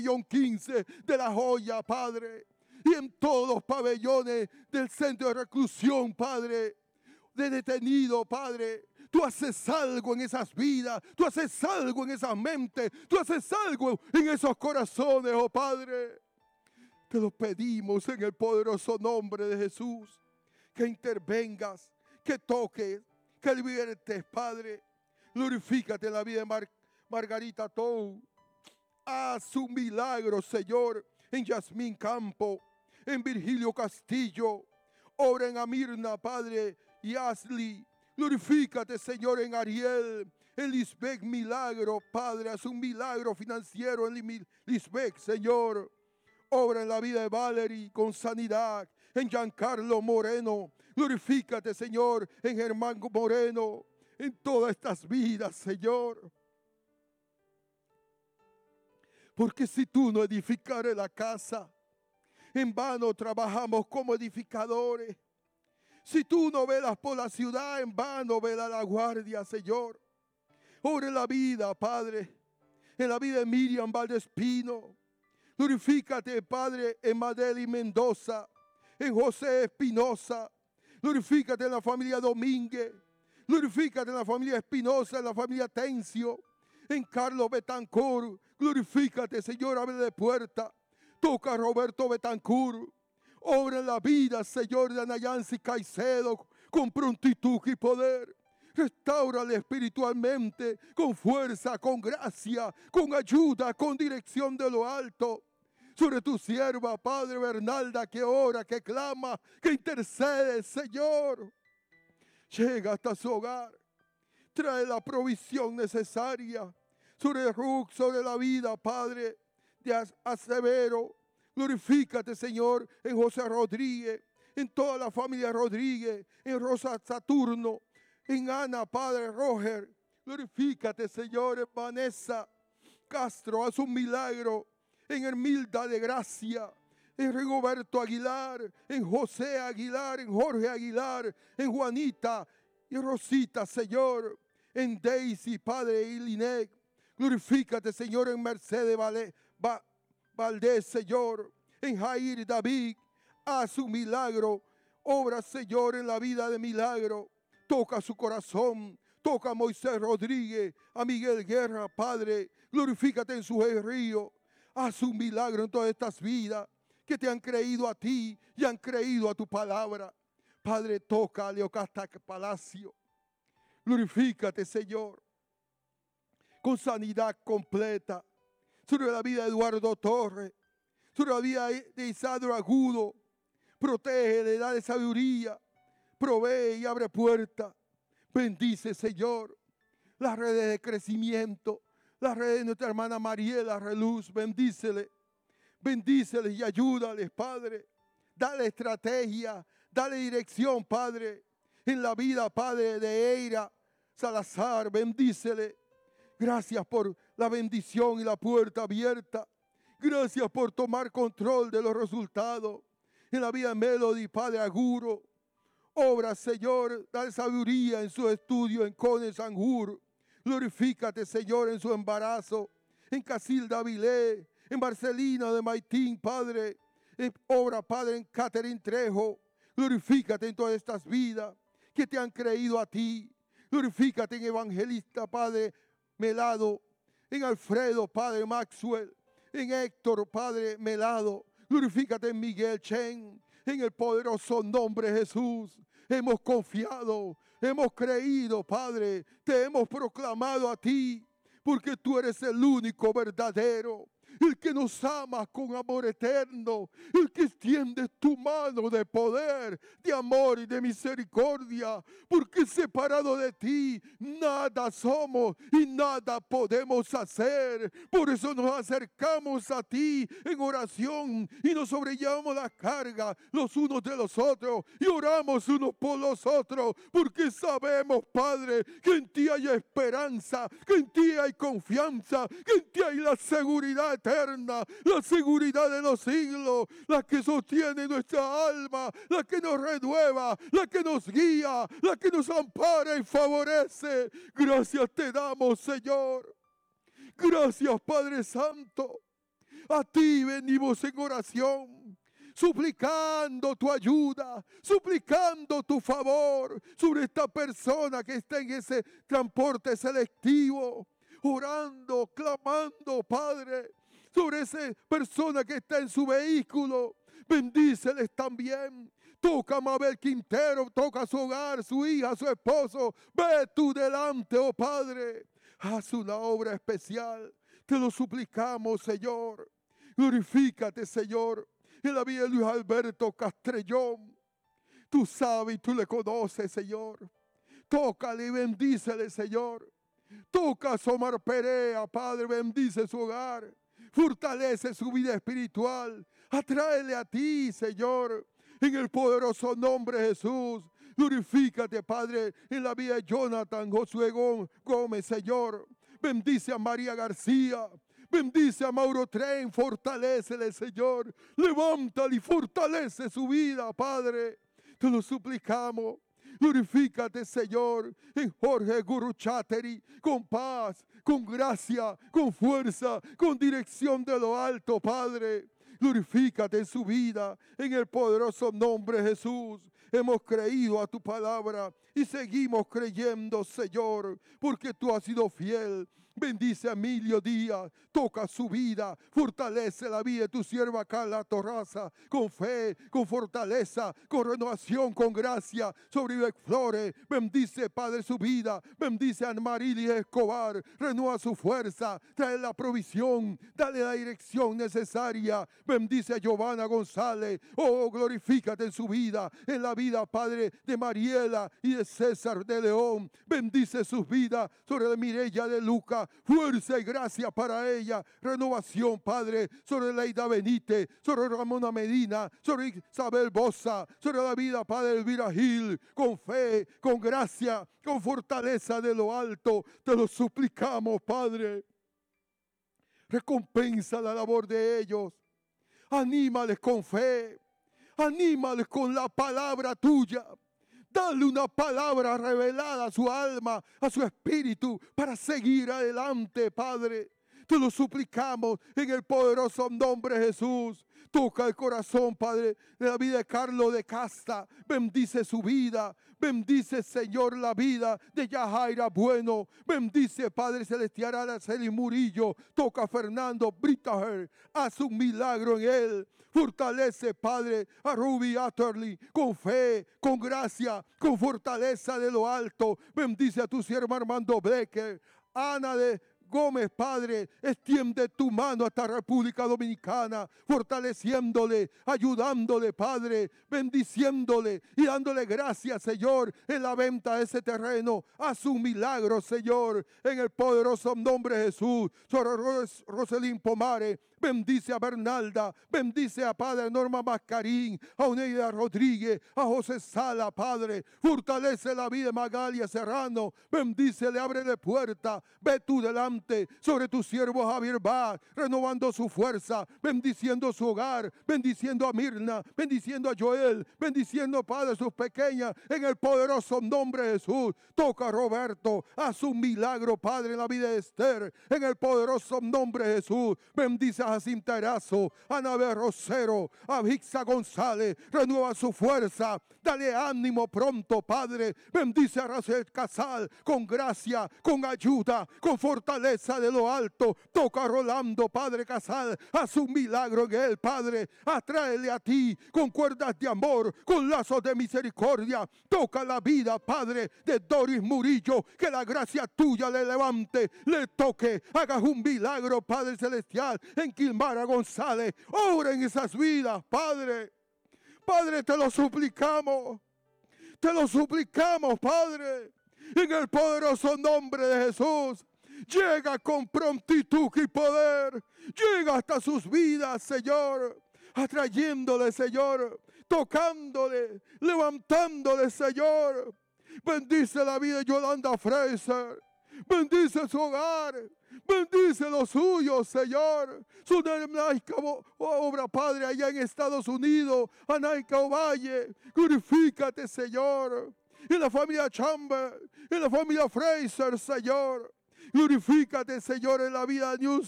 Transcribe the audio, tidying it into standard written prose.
15 de La Joya, Padre, y en todos los pabellones del centro de reclusión, Padre, de detenido, Padre. Tú haces algo en esas vidas, tú haces algo en esas mentes, tú haces algo en esos corazones, oh Padre. Te lo pedimos en el poderoso nombre de Jesús, que intervengas, que toques, que libertes, Padre. Glorifícate en la vida de Margarita Tou. Haz un milagro, Señor, en Yasmín Campo, en Virgilio Castillo. Obra en Amirna, Padre, y Ashley. Glorifícate, Señor, en Ariel, en Lisbeth, milagro, Padre. Haz un milagro financiero en Lisbeth, Señor. Obra en la vida de Valerie con sanidad, en Giancarlo Moreno. Glorifícate, Señor, en Germán Moreno, en todas estas vidas, Señor. Porque si tú no edificares la casa, en vano trabajamos como edificadores. Si tú no velas por la ciudad, en vano vela la guardia, Señor. Ora en la vida, Padre, en la vida de Miriam Valdespino. Glorifícate, Padre, en Madeli Mendoza, en José Espinosa. Glorifícate en la familia Domínguez. Glorifícate en la familia Espinosa, en la familia Tencio, en Carlos Betancourt. Glorifícate, Señor, abre de puerta. Toca a Roberto Betancourt. Obra en la vida, Señor, de Anayansi Caicedo, con prontitud y poder. Restáurale espiritualmente, con fuerza, con gracia, con ayuda, con dirección de lo alto. Sobre tu sierva, Padre Bernalda, que ora, que clama, que intercede, Señor. Llega hasta su hogar. Trae la provisión necesaria sobre Ruth, sobre la vida, Padre, de Acevero. Glorifícate, Señor, en José Rodríguez, en toda la familia Rodríguez, en Rosa Saturno, en Ana, Padre Roger. Glorifícate, Señor, en Vanessa Castro, haz un milagro, en Hermilda de Gracia, en Rigoberto Aguilar, en José Aguilar, en Jorge Aguilar, en Juanita y Rosita, Señor, en Daisy, Padre, y Linek. Glorifícate, Señor, en Mercedes Valdés, Señor, en Jair David. Haz un milagro. Obra, Señor, en la vida de milagro. Toca su corazón. Toca a Moisés Rodríguez, a Miguel Guerra, Padre. Glorifícate en su río. Haz un milagro en todas estas vidas que te han creído a ti y han creído a tu palabra. Padre, toca a Leocasta Palacio. Glorifícate, Señor, con sanidad completa. Sobre la vida de Eduardo Torres, sobre la vida de Isadro Agudo. Protege, dale sabiduría, provee y abre puertas. Bendice, Señor, las redes de crecimiento, las redes de nuestra hermana Mariela Reluz. Bendícele y ayúdales, Padre. Dale estrategia, dale dirección, Padre, en la vida, Padre, de Eira Salazar. Bendícele. Gracias por la bendición y la puerta abierta. Gracias por tomar control de los resultados. En la vida de Melody, Padre Aguro. Obra, Señor, dale sabiduría en su estudio en Cone Sanjur. Glorifícate, Señor, en su embarazo. En Casilda Avilé, en Marcelina de Maitín, Padre. Obra, Padre, en Catherine Trejo. Glorifícate en todas estas vidas que te han creído a ti. Glorifícate en Evangelista, Padre Melado, en Alfredo, Padre Maxwell, en Héctor, Padre Melado. Glorifícate en Miguel Chen, en el poderoso nombre de Jesús. Hemos confiado, hemos creído, Padre, te hemos proclamado a ti, porque tú eres el único verdadero, el que nos ama con amor eterno, el que extiende tu mano de poder, de amor y de misericordia, porque separado de ti nada somos y nada podemos hacer. Por eso nos acercamos a ti en oración y nos sobrellevamos la carga los unos de los otros y oramos unos por los otros, porque sabemos, Padre, que en ti hay esperanza, que en ti hay confianza, que en ti hay la seguridad eterna, la seguridad de los siglos, la que sostiene nuestra alma, la que nos renueva, la que nos guía, la que nos ampara y favorece. Gracias te damos, Señor. Gracias, Padre Santo. A ti venimos en oración, suplicando tu ayuda, suplicando tu favor sobre esta persona que está en ese transporte selectivo, orando, clamando, Padre, sobre esa persona que está en su vehículo. Bendíceles también. Toca a Mabel Quintero, toca su hogar, su hija, su esposo. Ve tú delante, oh Padre. Haz una obra especial. Te lo suplicamos, Señor. Glorifícate, Señor, en la vida de Luis Alberto Castrellón. Tú sabes y tú le conoces, Señor. Tócale y bendícele, Señor. Toca a Somar Perea, Padre, bendice su hogar. Fortalece su vida espiritual. Atráele a ti, Señor, en el poderoso nombre de Jesús. Glorifícate, Padre, en la vida de Jonathan Josué Gómez, Señor. Bendice a María García. Bendice a Mauro Tren. Fortalécele, Señor. Levántale y fortalece su vida, Padre. Te lo suplicamos. Glorifícate, Señor, en Jorge Guruchateri, con paz, con gracia, con fuerza, con dirección de lo alto, Padre. Glorifícate en su vida, en el poderoso nombre de Jesús. Hemos creído a tu palabra y seguimos creyendo, Señor, porque tú has sido fiel. Bendice a Emilio Díaz, toca su vida, fortalece la vida de tu sierva Carla Torraza, con fe, con fortaleza, con renovación, con gracia, sobre Ivette Flores. Bendice, Padre, su vida, bendice a Anmarilis Escobar, renueva su fuerza, trae la provisión, dale la dirección necesaria. Bendice a Giovanna González, oh, glorifícate en su vida, en la vida, Padre, de Mariela y de César de León. Bendice sus vidas sobre la Mireya de Lucas. Fuerza y gracia para ella, renovación, Padre, sobre Leida Benítez, sobre Ramona Medina, sobre Isabel Bosa, sobre la vida, Padre, Elvira Gil, con fe, con gracia, con fortaleza de lo alto, te lo suplicamos, Padre. Recompensa la labor de ellos, anímales con fe, anímales con la palabra tuya. Dale una palabra revelada a su alma, a su espíritu, para seguir adelante, Padre. Te lo suplicamos en el poderoso nombre de Jesús. Toca el corazón, Padre, de la vida de Carlos de Casta. Bendice su vida. Bendice, Señor, la vida de Yajaira Bueno. Bendice, Padre Celestial, a Araceli Murillo. Toca a Fernando Brittager. Haz un milagro en él. Fortalece, Padre, a Ruby Atterley con fe, con gracia, con fortaleza de lo alto. Bendice a tu siervo Armando Becker, Ana de Gómez, Padre, extiende tu mano hasta República Dominicana, fortaleciéndole, ayudándole, Padre, bendiciéndole y dándole gracias, Señor, en la venta de ese terreno. Haz un milagro, Señor, en el poderoso nombre de Jesús. Sobre Roselín Pomares, bendice a Bernalda, bendice a Padre Norma Mascarín, a Oneida Rodríguez, a José Sala, Padre, fortalece la vida de Magalia Serrano, bendícele, ábrele puerta, ve tú delante sobre tu siervo Javier Bach, renovando su fuerza, bendiciendo su hogar, bendiciendo a Mirna, bendiciendo a Joel, bendiciendo, Padre, sus pequeñas, en el poderoso nombre de Jesús. Toca a Roberto, haz un milagro, Padre, en la vida de Esther, en el poderoso nombre de Jesús. Bendice a Jacinta Erazo, a Anabel Rosero, a Vixa González, renueva su fuerza, dale ánimo pronto, Padre. Bendice a Rafael Casal con gracia, con ayuda, con fortaleza de lo alto. Toca a Rolando, Padre Casal, haz un milagro en él, Padre. Atráele a ti con cuerdas de amor, con lazos de misericordia. Toca la vida, Padre, de Doris Murillo, que la gracia tuya le levante, le toque, hagas un milagro, Padre Celestial, en Quilmara González. Obra en esas vidas, Padre. Padre, te lo suplicamos. Te lo suplicamos, Padre. En el poderoso nombre de Jesús. Llega con prontitud y poder. Llega hasta sus vidas, Señor. Atrayéndole, Señor. Tocándole. Levantándole, Señor. Bendice la vida de Yolanda Fraser. Bendice su hogar. Bendice lo suyo, Señor. Su obra, Padre, allá en Estados Unidos. Anaika Ovalle. Glorifícate, Señor. En la familia Chamber. En la familia Fraser, Señor. Glorifícate, Señor, en la vida de New